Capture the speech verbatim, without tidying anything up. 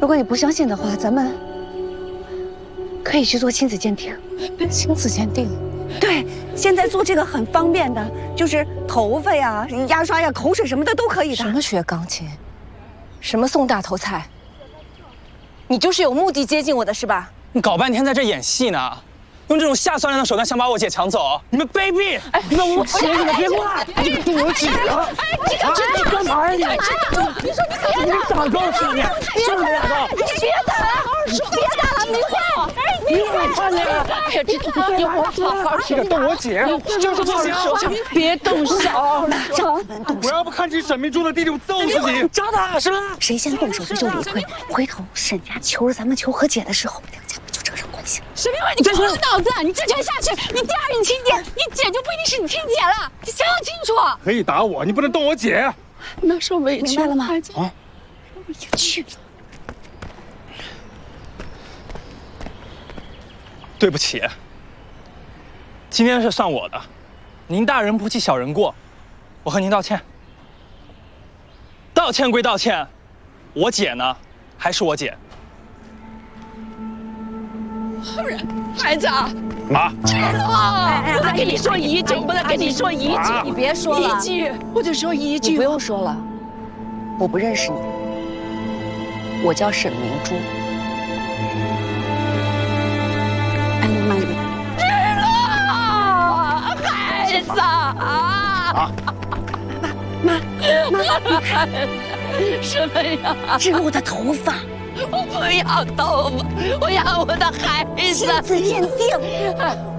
如果你不相信的话，咱们可以去做亲子鉴定。 亲子鉴定？ 对，现在做这个很方便的，就是头发呀、牙刷呀、口水什么的都可以的。 什么学钢琴？什么送大头菜？你就是有目的接近我的是吧？ 你搞半天在这演戏呢，用这种下三滥的手段想把我姐抢走，你们卑鄙！你们无耻！你们别过来！你们动我姐啊！这你干嘛呀你？ 你说你别打！ 你打够是你？是不是打够？ 你别打了！别打了！明晃！ 你我看见了！ 哎呀，这你好好你敢动我姐，就是不行！ 别动手！ 我要不看清沈明珠的弟弟，我揍死你！ 找打是吧？ 谁先动手谁就理亏。回头沈家求着咱们求和解的时候，两家不就扯上关系了？ 沈明伟，你没有脑子！你这拳下去，你第二任亲姐，你姐就不一定是你亲姐了，你想想清楚。 可以打我，你不能动我姐。 那受委屈明白了吗？ 啊！ 去。 对不起，今天是算我的，您大人不计小人过，我和您道歉。道歉归道歉，我姐呢，还是我姐。 不是，孩子啊， 妈， 知道，我再跟你说一句，我再跟你说一句， 你别说了， 一句，我就说一句， 你不用说了，我不认识你，我叫沈明珠。 哎，你慢点。 知道，孩子啊， 妈，妈，妈，你看什么呀？ 这是我的头发。 我不要头发，我要我的孩子。 亲子鉴定。